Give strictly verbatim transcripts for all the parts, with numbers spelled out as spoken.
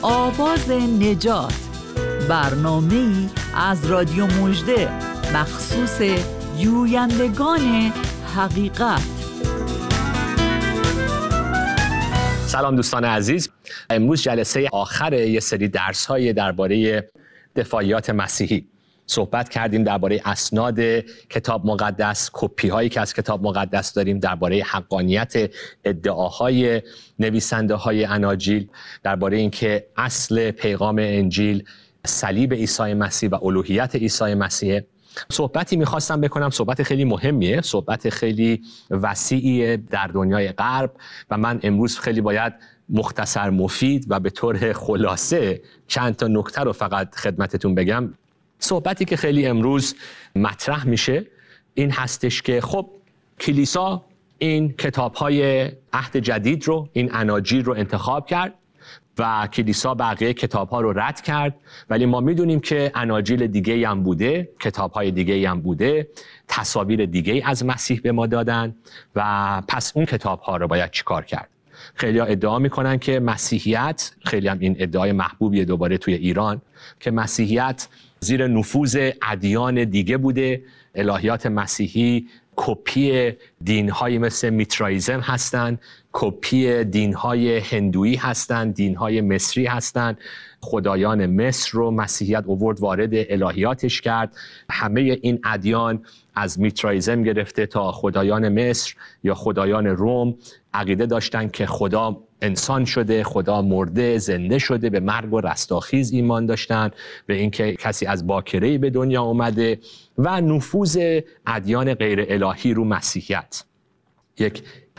آواز نجات، برنامه‌ای از رادیو مژده مخصوص جویندگان حقیقت. سلام دوستان عزیز، امروز جلسه آخر یه سری درس‌های درباره دفاعیات مسیحی. صحبت کردیم درباره اسناد کتاب مقدس، کپی‌هایی که از کتاب مقدس داریم، درباره حقانیت ادعاهای نویسنده‌های اناجیل، درباره اینکه اصل پیغام انجیل صلیب عیسی مسیح و الوهیت عیسی مسیح. صحبتی میخواستم بکنم، صحبت خیلی مهمیه، صحبت خیلی وسیعیه در دنیای غرب و من امروز خیلی باید مختصر مفید و به طور خلاصه چند تا نکته رو فقط خدمتتون بگم. صحبتی که خیلی امروز مطرح میشه این هستش که خب کلیسا این کتاب‌های عهد جدید رو، این اناجیل رو انتخاب کرد و کلیسا بقیه کتاب‌ها رو رد کرد، ولی ما میدونیم که اناجیل دیگه‌ای هم بوده، کتاب‌های دیگه‌ای هم بوده، تصاویر دیگه‌ای از مسیح به ما دادن و پس اون کتاب‌ها رو باید چیکار کرد؟ خیلی ها ادعا میکنن که مسیحیت، خیلی هم این ادعای محبوبیه دوباره توی ایران، که مسیحیت زیر نفوذ ادیان دیگه بوده، الهیات مسیحی کپی دین‌های مثل میترائیزم هستند، کپی دین‌های هندویی هستند، دین‌های مصری هستند. خدایان مصر رو مسیحیت آورد وارد الهیاتش کرد. همه این ادیان از میترائیزم گرفته تا خدایان مصر یا خدایان روم عقیده داشتن که خدا انسان شده، خدا مرده، زنده شده، به مرگ و رستاخیز ایمان داشتن، به اینکه کسی از باکره‌ای به دنیا اومده و نفوذ ادیان غیر الهی رو مسیحیت. یک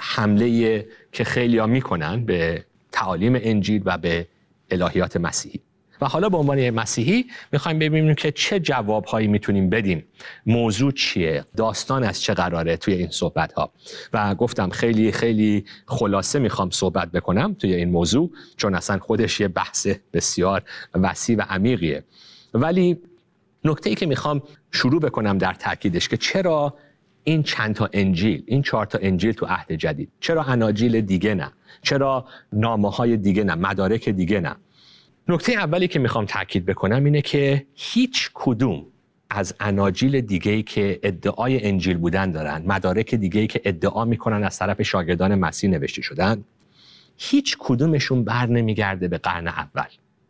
حمله که خیلی‌ها میکنن به تعالیم انجیل و به الهیات مسیحی. و حالا به عنوان مسیحی میخوایم ببینیم که چه جوابهایی میتونیم بدیم، موضوع چیه، داستان از چه قراره توی این صحبت ها. و گفتم خیلی خیلی خلاصه میخوام صحبت بکنم توی این موضوع، چون اصلا خودش یه بحث بسیار وسیع و عمیقیه. ولی نکته‌ای که میخوام شروع بکنم در تاکیدش که چرا این چند تا انجیل، این چهار تا انجیل تو عهد جدید، چرا اناجیل دیگه نه، چرا نامه‌های دیگه نه، مدارک دیگه نه. نکته اولی که میخوام تاکید بکنم اینه که هیچ کدوم از اناجیل دیگه‌ای که ادعای انجیل بودن دارن، مدارک دیگه‌ای که ادعا میکنن از طرف شاگردان مسیح نوشته شدن، هیچ کدومشون بر نمیگرده به قرن اول.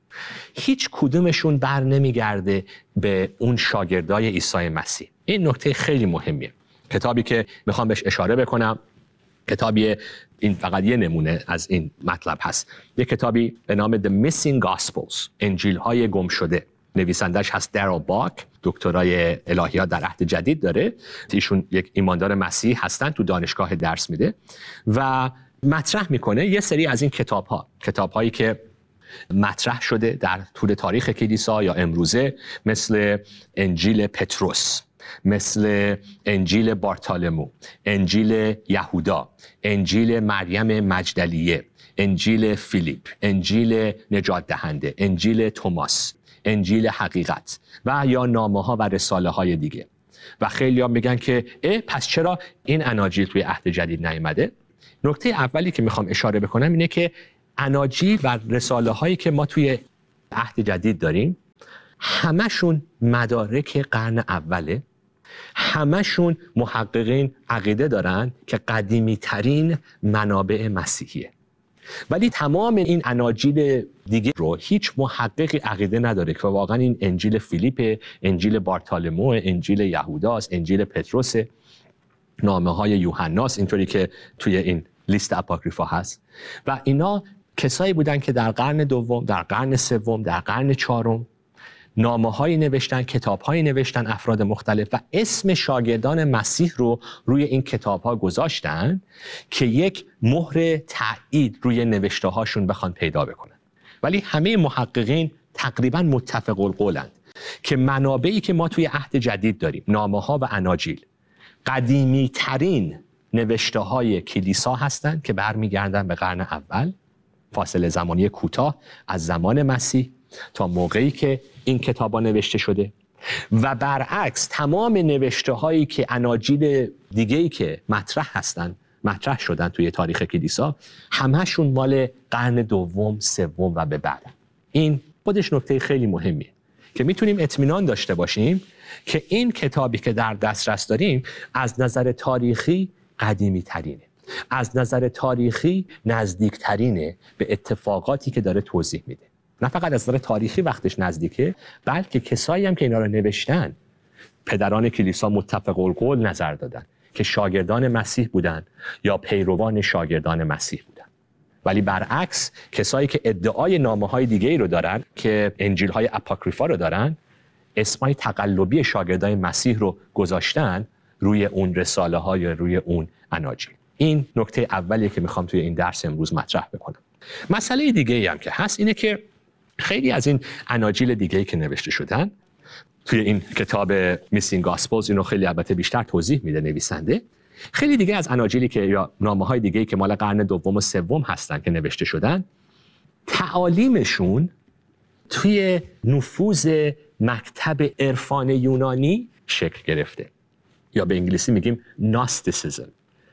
هیچ کدومشون بر نمیگرده به اون شاگردای عیسی مسیح. این نکته خیلی مهمیه. کتابی که میخوام بهش اشاره بکنم، کتابی، این فقط یه نمونه از این مطلب هست، یک کتابی به نام The Missing Gospels، انجیل های گم شده. نویسندش هست دارل باک، دکترای الهیات در عهد جدید داره. ایشون یک ایماندار مسیحی هستن، تو دانشگاه درس میده و مطرح میکنه یه سری از این کتاب ها، کتاب هایی که مطرح شده در طول تاریخ کلیسا یا امروزه، مثل انجیل پتروس، مثل انجیل بارتالمو، انجیل یهودا، انجیل مریم مجدلیه، انجیل فیلیپ، انجیل نجات دهنده، انجیل توماس، انجیل حقیقت و یا نامه‌ها و رساله های دیگه. و خیلی ها میگن که اه پس چرا این اناجیل توی عهد جدید نیامده؟ نکته اولی که میخوام اشاره بکنم اینه که اناجیل و رساله هایی که ما توی عهد جدید داریم همشون مدارک قرن اوله، همشون محققین عقیده دارن که قدیمی ترین منابع مسیحیه. ولی تمام این اناجیل دیگه رو هیچ محققی عقیده نداره که واقعا این انجیل فیلیپ، انجیل بارتالمو، انجیل یهوداست، انجیل پتروس، نامه های یوحناست، اینطوری که توی این لیست اپاکریفا هست. و اینا کسایی بودن که در قرن دوم، در قرن سوم، در قرن چهارم نامه‌هایی نوشتن، کتاب‌هایی نوشتن، افراد مختلف، و اسم شاگردان مسیح رو روی این کتاب‌ها گذاشتن که یک مهر تایید روی نوشته‌هاشون بخوان پیدا بکنن. ولی همه محققین تقریباً متفق القولند که منابعی که ما توی عهد جدید داریم، نامه‌ها و اناجیل، قدیمی ترین نوشته‌های کلیسا هستند که برمیگردن به قرن اول، فاصله زمانی کوتاه از زمان مسیح تا موقعی که این کتابا نوشته شده. و برعکس تمام نوشته هایی که اناجیل دیگه‌ای که مطرح هستن، مطرح شدن توی تاریخ کلیسا، همه‌شون مال قرن دوم، سوم و به بعد. این خودش نکته خیلی مهمیه که میتونیم اطمینان داشته باشیم که این کتابی که در دسترس داریم از نظر تاریخی قدیمی ترینه، از نظر تاریخی نزدیک ترینه به اتفاقاتی که داره توضیح میده. نه فقط از نظر تاریخی وقتش نزدیکه، بلکه کسایی هم که اینا رو نوشتن پدران کلیسا متفق القول نظر دادن که شاگردان مسیح بودن یا پیروان شاگردان مسیح بودن. ولی برعکس کسایی که ادعای نامه‌های دیگه‌ای رو دارن که انجیل‌های اپوکریفا رو دارن، اسمای تقلبی شاگردان مسیح رو گذاشتن روی اون رساله ها یا روی اون اناجیل. این نکته اولیه که میخوام توی این درس امروز مطرح بکنم. مسئله دیگه ای هم که هست اینه که خیلی از این اناجیل دیگه‌ای که نوشته شدن توی این کتاب میسینگ گاسپلز، اینو خیلی البته بیشتر توضیح میده نویسنده، خیلی دیگه از اناجیلی که یا نامه‌های دیگه‌ای که مال قرن دوم و سوم هستن که نوشته شدن، تعالیمشون توی نفوذ مکتب عرفان یونانی شکل گرفته، یا به انگلیسی میگیم ناستیسیزم.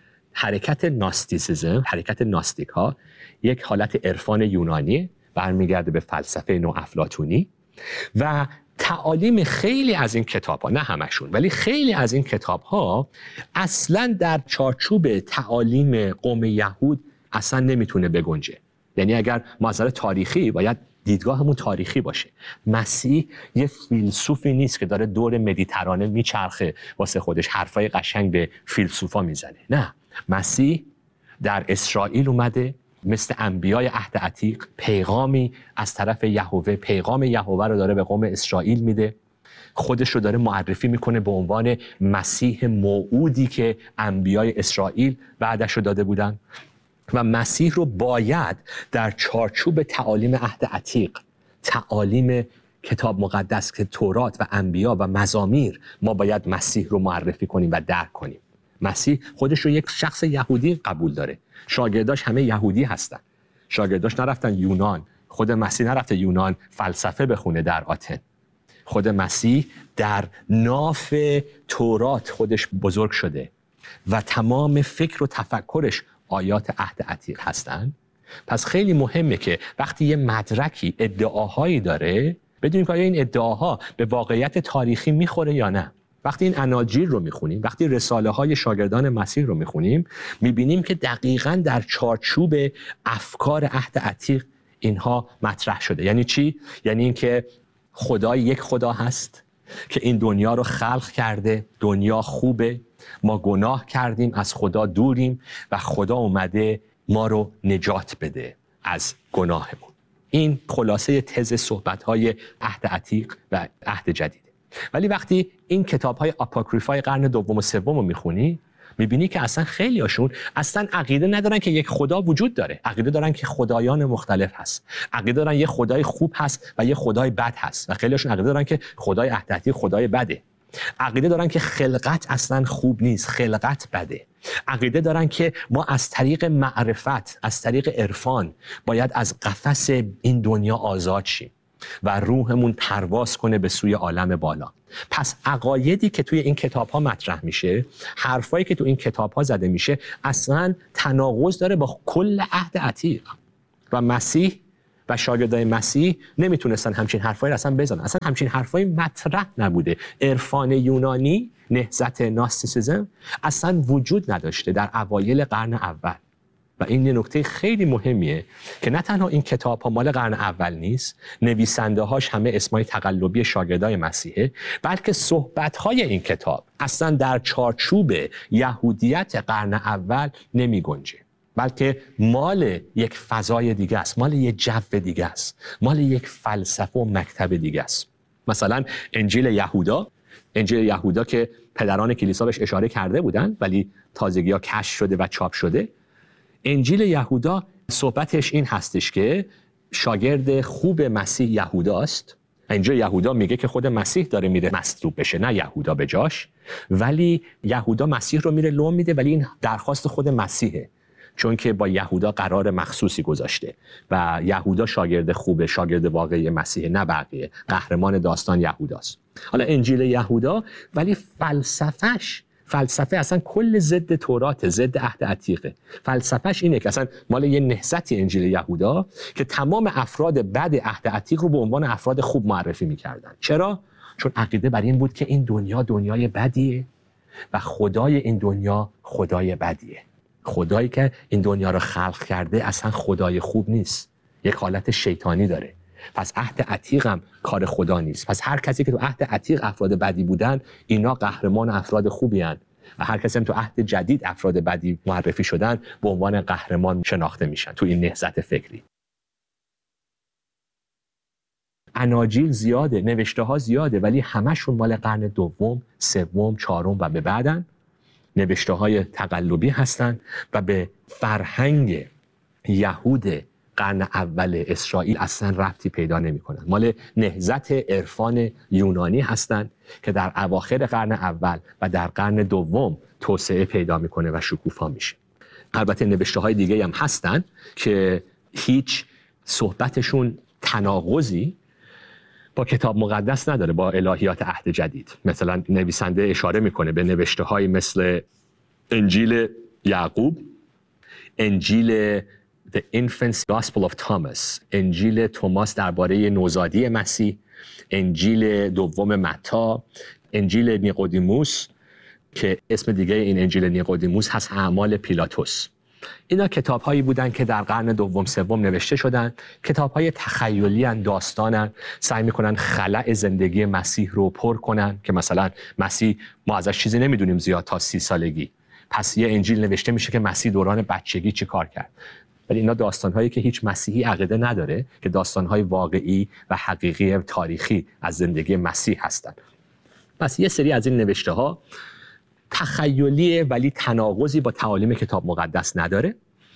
حرکت ناستیسیزم، حرکت ناستیک ها، یک حالت عرفان یونانی برمیگرده به فلسفه نو افلاطونی و تعالیم خیلی از این کتاب ها، نه همشون ولی خیلی از این کتاب ها اصلا در چارچوب تعالیم قوم یهود اصلا نمیتونه بگنجه. یعنی اگر نظر تاریخی باید دیدگاهمون تاریخی باشه. مسیح یه فیلسوفی نیست که داره دور مدیترانه میچرخه واسه خودش حرفای قشنگ به فیلسوفا میزنه. نه، مسیح در اسرائیل اومده، مثل انبیای عهد عتیق پیغامی از طرف یهوه، پیغام یهوه رو داره به قوم اسرائیل میده، خودش رو داره معرفی میکنه به عنوان مسیح موعودی که انبیای اسرائیل بعدش رو داده بودن و مسیح رو باید در چارچوب تعالیم عهد عتیق، تعالیم کتاب مقدس که تورات و انبیا و مزامیر، ما باید مسیح رو معرفی کنیم و درک کنیم. مسیح خودش رو یک شخص یهودی قبول داره، شاگرداش همه یهودی هستن، شاگرداش نرفتن یونان، خود مسیح نرفته یونان فلسفه بخونه در آتن، خود مسیح در ناف تورات خودش بزرگ شده و تمام فکر و تفکرش آیات عهد عتیق هستن. پس خیلی مهمه که وقتی یه مدرکی ادعاهایی داره بدونیم که آیا این ادعاها به واقعیت تاریخی میخوره یا نه. وقتی این اناجیل رو میخونیم، وقتی رساله های شاگردان مسیح رو میخونیم، میبینیم که دقیقاً در چارچوب افکار عهد عتیق اینها مطرح شده. یعنی چی؟ یعنی اینکه خدا یک خدا هست که این دنیا رو خلق کرده، دنیا خوبه، ما گناه کردیم، از خدا دوریم و خدا اومده ما رو نجات بده از گناهمون. این خلاصه تز صحبت‌های عهد عتیق و عهد جدیده. ولی وقتی این کتاب‌های آپوکریفای قرن دوم و سوم رو می‌خونی، می‌بینی که اصلا خیلی‌هاشون اصلا عقیده ندارن که یک خدا وجود داره. عقیده دارن که خدایان مختلف هست. عقیده دارن یه خدای خوب هست و یه خدای بد هست. و خیلی‌هاشون عقیده دارن که خدای عهد عتیق خدای بده. عقیده دارن که خلقت اصلا خوب نیست، خلقت بده. عقیده دارن که ما از طریق معرفت، از طریق عرفان باید از قفس این دنیا آزاد شیم و روحمون پرواز کنه به سوی عالم بالا. پس عقایدی که توی این کتاب‌ها مطرح میشه، حرفایی که توی این کتاب‌ها زده میشه، اصلا تناقض داره با کل عهد عتیق و مسیح و شاگردای مسیح نمیتونستن همچین حرفایی اصلا بزنن. اصلا همچین حرفایی مطرح نبوده. عرفان یونانی، نهضت ناستیسیزم اصلا وجود نداشته در اوایل قرن اول و این یه نکته خیلی مهمیه که نه تنها این کتاب ها مال قرن اول نیست، نویسنده هاش همه اسمای تقلبی شاگردای مسیحه، بلکه صحبت های این کتاب اصلا در چارچوب یهودیت قرن اول نمی گنجه، بلکه مال یک فضای دیگه است، مال یک جو دیگه است، مال یک فلسفه و مکتب دیگه است. مثلا انجیل یهودا، انجیل یهودا که پدران کلیسا بهش اشاره کرده بودن ولی تازگی ها کشف شده و چاپ شده، انجیل یهودا صحبتش این هستش که شاگرد خوب مسیح یهوداست. انجیل یهودا میگه که خود مسیح داره میره مصلوب بشه، نه یهودا به جاش، ولی یهودا مسیح رو میره لوم میده، ولی این درخواست خود مسیحه، چون که با یهودا قرار مخصوصی گذاشته و یهودا شاگرد خوبه، شاگرد واقعی مسیحه، نه بقیه. قهرمان داستان یهوداست. حالا انجیل یهودا ولی فلسفهش فلسفه اصلا کل ضد تورات، ضد عهد عتیقه. فلسفهش اینه که اصلا مال یه نهضت انجیل یهودا که تمام افراد بد عهد عتیق رو به عنوان افراد خوب معرفی میکردن. چرا؟ چون عقیده بر این بود که این دنیا دنیای بدیه و خدای این دنیا خدای بدیه. خدایی که این دنیا رو خلق کرده اصلا خدای خوب نیست، یک حالت شیطانی داره. پس عهد عتیق هم کار خدا نیست. پس هر کسی که تو عهد عتیق افراد بدی بودن، اینا قهرمان افراد خوبی هن. و هر کسی هم تو عهد جدید افراد بدی معرفی شدن به عنوان قهرمان شناخته میشن تو این نهضت فکری. اناجیل زیاده، نوشته ها زیاده، ولی همشون مال قرن دوم، سوم، چهارم و به بعدن. نوشته های تقلبی هستن و به فرهنگ یهود قرن اول اسرائیل اصلا ربطی پیدا نمی کنن. مال نهضت عرفان یونانی هستند که در اواخر قرن اول و در قرن دوم توسعه پیدا میکنه و شکوفا میشه. البته نوشته های دیگه هم هستن که هیچ صحبتشون تناقضی با کتاب مقدس نداره، با الهیات عهد جدید. مثلا نویسنده اشاره میکنه به نوشته های مثل انجیل یعقوب، انجیل The Infant's Gospel of Thomas، انجیل توماس درباره نوزادی مسیح، انجیل دوم متی، انجیل نیقودیموس که اسم دیگه این انجیل نیقودیموس هست اعمال پیلاتوس. اینا کتاب هایی بودن که در قرن دوم سوم نوشته شدن. کتاب های تخیلی ان، داستانن، سعی میکنن خلأ زندگی مسیح رو پر کنن که مثلا مسیح ما ازش چیزی نمیدونیم زیاد تا سی سالگی، پس یه انجیل نوشته میشه که مسیح دوران بچگی چی کار کرد. ولی اینا داستان‌هایی که هیچ مسیحی عقیده نداره که داستان‌های واقعی و حقیقی تاریخی از زندگی مسیح هستند. پس یه سری از این نوشته‌ها تخیلیه ولی تناقضی با تعالیم کتاب مقدس نداره،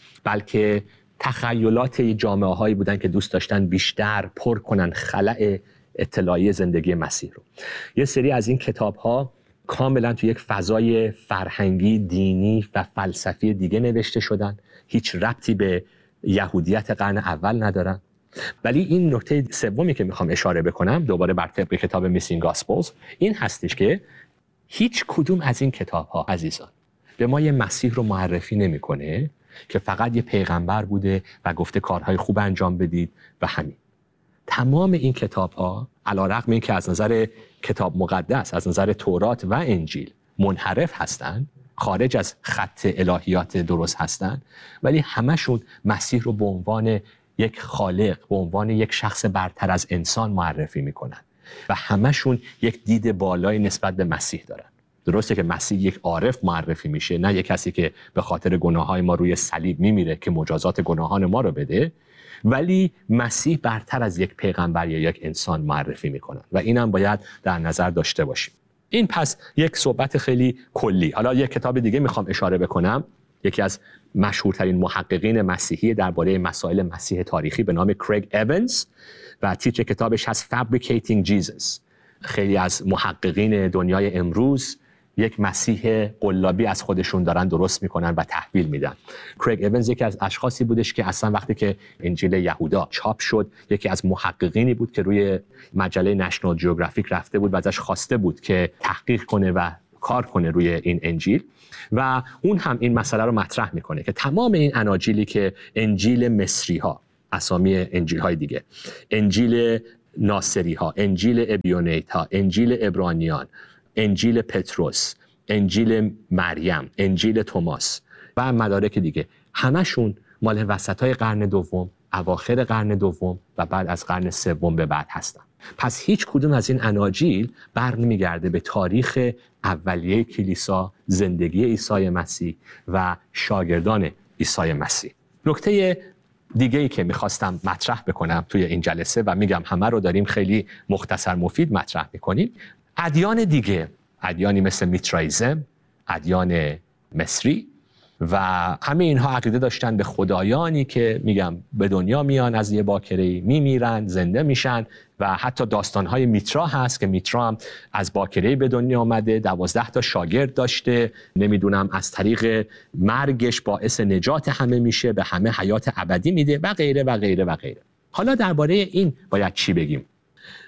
بلکه تخیلات جامعه‌هایی بودن که دوست داشتن بیشتر پر کنن خلأ اطلاعی زندگی مسیح رو. یه سری از این کتاب‌ها کاملا تو یک فضای فرهنگی، دینی و فلسفی دیگه نوشته شدن، هیچ ربطی به یهودیت قرن اول ندارن. ولی این نکته سومی که میخوام اشاره بکنم دوباره بر طبق کتاب میسینگ گاسپلز این هستش که هیچ کدوم از این کتاب ها عزیزان به ما یه مسیح رو معرفی نمیکنه که فقط یه پیغمبر بوده و گفته کارهای خوب انجام بدید و همین. تمام این کتاب ها علیرغم این که از نظر کتاب مقدس، از نظر تورات و انجیل منحرف هستند، خارج از خط الهیات درست هستند، ولی همشون مسیح رو به عنوان یک خالق، به عنوان یک شخص برتر از انسان معرفی میکنن و همشون یک دید بالای نسبت به مسیح دارن. درسته که مسیح یک عارف معرفی میشه، نه یک کسی که به خاطر گناههای ما روی صلیب میمیره که مجازات گناهان ما رو بده، ولی مسیح برتر از یک پیغمبر یا یک انسان معرفی میکنن و اینم باید در نظر داشته باشیم. این پس یک صحبت خیلی کلی. حالا یک کتاب دیگه میخوام اشاره بکنم، یکی از مشهورترین محققین مسیحی درباره مسائل مسیح تاریخی به نام کریگ ایونز و تیتر کتابش هست Fabricating Jesus. خیلی از محققین دنیای امروز یک مسیح قلابی از خودشون دارن درست میکنن و تحویل میدن. کریگ ایونز یکی از اشخاصی بودش که اصلا وقتی که انجیل یهودا چاپ شد یکی از محققینی بود که روی مجله نشنال جیوگرافیک رفته بود و ازش خواسته بود که تحقیق کنه و کار کنه روی این انجیل و اون هم این مسئله رو مطرح میکنه که تمام این اناجیلی که انجیل مصری ها، اسامی انجیل های دیگه، انجیل ناصری ها، انجیل ابیونیت ها، انجیل عبرانیان، انجیل پتروس، انجیل مریم، انجیل توماس و مدارک دیگه، همشون مال وسطای قرن دوم، اواخر قرن دوم و بعد از قرن سوم به بعد هستن. پس هیچ کدوم از این اناجیل برمیگرده به تاریخ اولیه کلیسا، زندگی عیسی مسیح و شاگردان عیسی مسیح. نکته دیگه‌ای که میخواستم مطرح بکنم توی این جلسه و میگم همه رو داریم خیلی مختصر مفید مطرح میکنیم، ادیان دیگه، ادیانی مثل میترائیسم، ادیان مصری و همه اینها عقیده داشتن به خدایانی که میگم به دنیا میان از یه باکره‌ای، میمیرن، زنده میشن و حتی داستانهای میترا هست که میترا هم از باکره‌ای به دنیا آمده، دوازده تا شاگرد داشته، نمیدونم از طریق مرگش باعث نجات همه میشه، به همه حیات ابدی میده و غیره و غیره و غیره. حالا درباره این باید چی بگیم؟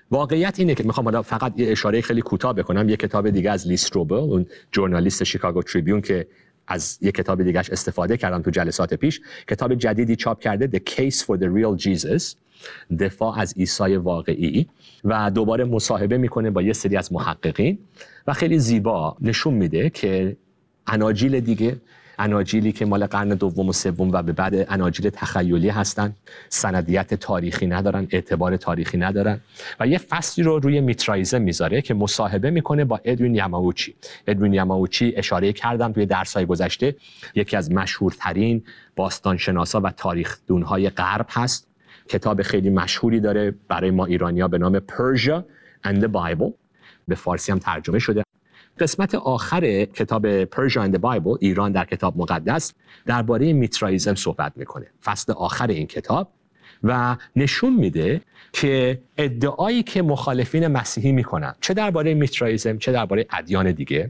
واقعیت اینه که میخوام حالا فقط یه اشاره خیلی کوتاه بکنم. یه کتاب دیگه از لی استروبل، اون ژورنالیست شیکاگو تریبیون که از یه کتاب دیگهش استفاده کردم تو جلسات پیش، کتاب جدیدی چاپ کرده The Case for the Real Jesus، دفاع از عیسی واقعی، و دوباره مصاحبه میکنه با یه سری از محققین و خیلی زیبا نشون میده که اناجیل دیگه، اناجیلی که مال قرن دوم و سوم و به بعد اناجیل تخیلی هستن، سندیت تاریخی ندارن، اعتبار تاریخی ندارن، و یه فصلی رو روی میترائیزم میذاره که مصاحبه میکنه با ادوین یاماووچی. ادوین یاماووچی اشاره کردم توی درس‌های گذشته، یکی از مشهورترین باستانشناسا و تاریخ‌دون‌های غرب هست. کتاب خیلی مشهوری داره برای ما ایرانی‌ها به نام Persia and the Bible، به فارسی هم ترجمه شده. قسمت آخر کتاب Persia and the Bible، ایران در کتاب مقدس، درباره میترائیزم صحبت میکنه، فصل آخر این کتاب، و نشون میده که ادعایی که مخالفین مسیحی میکنن، چه درباره میترائیزم چه درباره ادیان دیگه،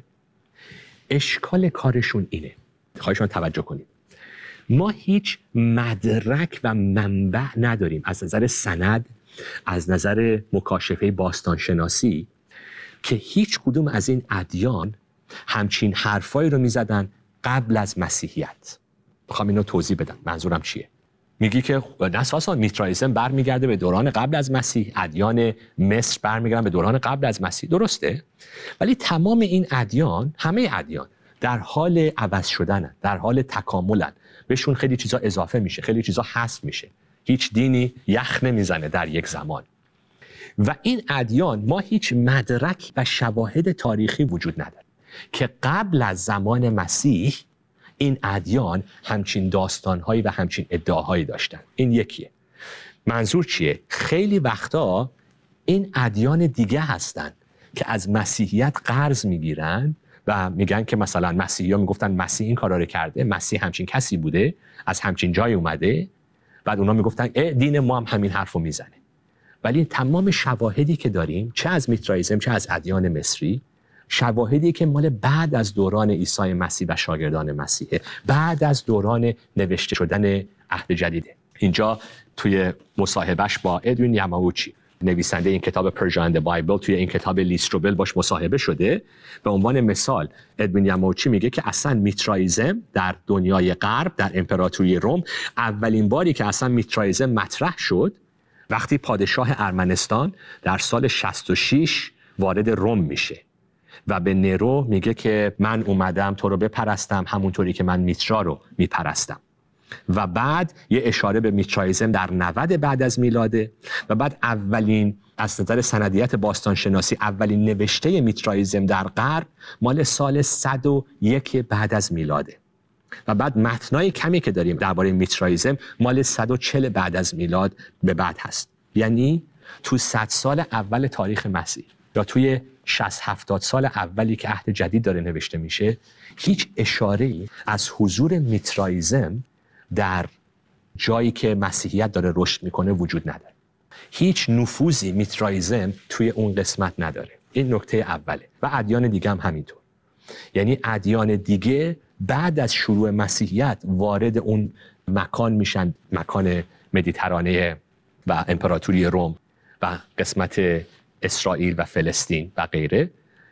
اشکال کارشون اینه. خواهشان توجه کنید، ما هیچ مدرک و منبع نداریم از نظر سند، از نظر مکاشفه باستانشناسی، که هیچ کدوم از این ادیان همچین حرفایی رو میزدن قبل از مسیحیت. میخوام اینو توضیح بدم منظورم چیه. میگی که اساسا میترائیزم برمیگرده به دوران قبل از مسیح، ادیان مصر برمیگردن به دوران قبل از مسیح، درسته؟ ولی تمام این ادیان، همه ادیان در حال عوض شدنن، در حال تکاملن، بهشون خیلی چیزا اضافه میشه، خیلی چیزا حذف میشه. هیچ دینی یخ نمیزنه در یک زمان. و این ادیان ما هیچ مدرک و شواهد تاریخی وجود نداره که قبل از زمان مسیح این ادیان همچین داستانهایی و همچین ادعاهایی داشتن. این یکیه. منظور چیه؟ خیلی وقتا این ادیان دیگه هستن که از مسیحیت قرض میگیرن و میگن که مثلا مسیحی ها میگفتن مسیح این کارا رو کرده، مسیح همچین کسی بوده، از همچین جای اومده، بعد اونا میگفتن اه دین ما هم همین حرفو میزنه. ولی تمام شواهدی که داریم، چه از میترائیزم چه از ادیان مصری، شواهدی که مال بعد از دوران عیسی مسیح و شاگردان مسیحه، بعد از دوران نوشته شدن عهد جدیده. اینجا توی مصاحبهش با ادوین یاماووچی، نویسنده این کتاب Persia and the Bible، توی این کتاب لی استروبل باش مصاحبه شده. به عنوان مثال ادوین یاماووچی میگه که اصلا میترائیزم در دنیای غرب، در امپراتوری روم، اولین باری که اصلا میترائیزم مطرح شد وقتی پادشاه ارمنستان در سال شصت و شش وارد روم میشه و به نرو میگه که من اومدم تو رو بپرستم همونطوری که من میترا رو میپرستم. و بعد یه اشاره به میترائیزم در نود بعد از میلاده، و بعد اولین از نظر سندیت باستانشناسی اولین نوشته میترائیزم در غرب مال سال صد و یک بعد از میلاده. و بعد متنای کمی که داریم درباره میترائیزم مال صد و چهل بعد از میلاد به بعد هست. یعنی تو صد سال اول تاریخ مسیح یا توی شصت هفتاد سال اولی که عهد جدید داره نوشته میشه، هیچ اشاره‌ای از حضور میترائیزم در جایی که مسیحیت داره رشد میکنه وجود نداره. هیچ نفوذی میترائیزم توی اون قسمت نداره. این نکته اوله. و ادیان دیگه هم همینطور. یعنی ادیان دیگه بعد از شروع مسیحیت وارد اون مکان میشن، مکان مدیترانه و امپراتوری روم و قسمت اسرائیل و فلسطین و غیره،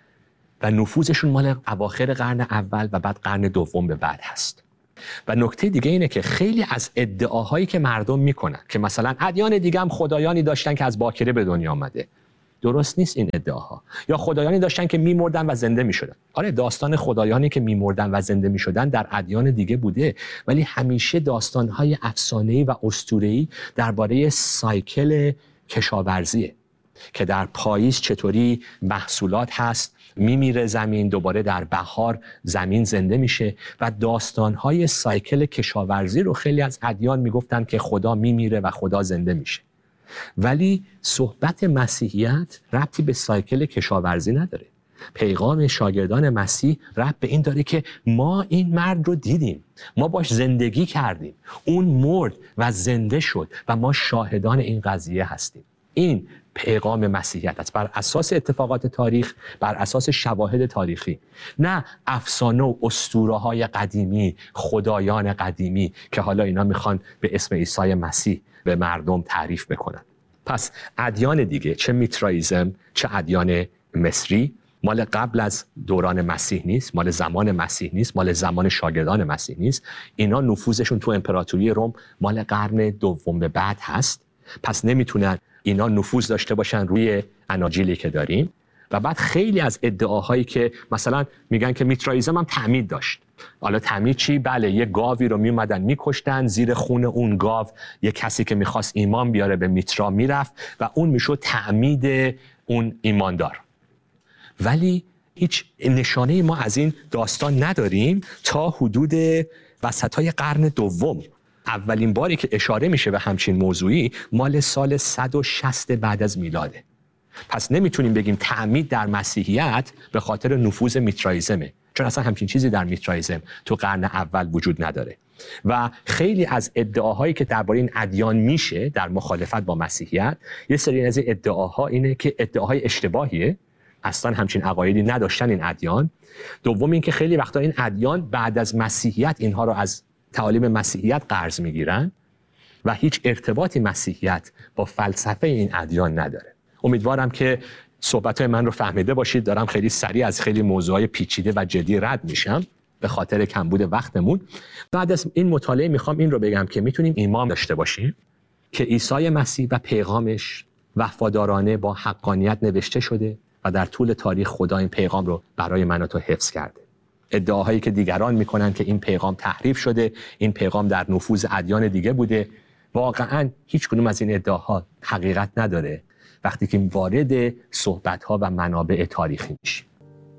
و نفوذشون مال اواخر قرن اول و بعد قرن دوم به بعد هست. و نکته دیگه اینه که خیلی از ادعاهایی که مردم میکنن که مثلا ادیان دیگه هم خدایانی داشتن که از باکره به دنیا آمده، درست نیست این ادعاها. یا خدایانی داشتن که میمردن و زنده میشدن. آره، داستان خدایانی که میمردن و زنده میشدن در ادیان دیگه بوده، ولی همیشه داستانهای افسانه‌ای و اسطوره‌ای درباره سایکل کشاورزیه که در پاییز چطوری محصولات هست، میمیره زمین، دوباره در بهار زمین زنده میشه. و داستانهای سایکل کشاورزی رو خیلی از ادیان میگفتن که خدا میمیره و خدا زنده میشه. ولی صحبت مسیحیت ربطی به سایکل کشاورزی نداره. پیغام شاگردان مسیح ربط به این داره که ما این مرد رو دیدیم، ما باش زندگی کردیم، اون مرد و زنده شد و ما شاهدان این قضیه هستیم. این پیغام مسیحیت است، بر اساس اتفاقات تاریخ، بر اساس شواهد تاریخی، نه افسانه و اسطوره‌های قدیمی، خدایان قدیمی که حالا اینا میخوان به اسم عیسی مسیح به مردم تعریف بکنن. پس ادیان دیگه، چه میترائیسم چه ادیان مصری، مال قبل از دوران مسیح نیست، مال زمان مسیح نیست، مال زمان شاگردان مسیح نیست. اینا نفوذشون تو امپراتوری روم مال قرن دوم به بعد هست. پس نمیتونن اینا نفوذ داشته باشن روی اناجیلی که داریم. و بعد خیلی از ادعاهایی که مثلا میگن که میترائیسم هم تعمید داشت. حالا تعمید چی؟ بله، یه گاوی رو میومدن میکشتن، زیر خون اون گاو یه کسی که میخواست ایمان بیاره به میترا میرفت و اون میشد تعمید اون ایماندار. ولی هیچ نشانه ما از این داستان نداریم تا حدود وسطای قرن دوم. اولین باری که اشاره میشه به همچین موضوعی مال سال صد و شصت بعد از میلاده. پس نمیتونیم بگیم تعمید در مسیحیت به خاطر نفوذ میترائیسمه، چون اصلا همچین چیزی در میترائیسم تو قرن اول وجود نداره. و خیلی از ادعاهایی که درباره این ادیان میشه در مخالفت با مسیحیت، یه سری از ادعاها اینه که ادعاهای اشتباهیه، اصلا همچین عقایدی نداشتن این ادیان. دوم این که خیلی وقتا این ادیان بعد از مسیحیت اینها رو از تعالیم مسیحیت قرض میگیرن و هیچ ارتباطی مسیحیت با فلسفه این ادیان نداره. امیدوارم که صحبت‌های من رو فهمیده باشید. دارم خیلی سریع از خیلی موضوعای پیچیده و جدی رد میشم به خاطر کمبود وقتمون. بعد از این مطالعه میخوام این رو بگم که میتونیم ایمان داشته باشیم که عیسی مسیح و پیغامش وفادارانه با حقانیت نوشته شده و در طول تاریخ خدا این پیغام رو برای من و تو حفظ کرده. ادعاهایی که دیگران میکنن که این پیغام تحریف شده، این پیغام در نفوذ ادیان دیگه بوده، واقعاً هیچ کدوم از این ادعاها حقیقت نداره وقتی که وارد صحبت‌ها و منابع تاریخی میشیم.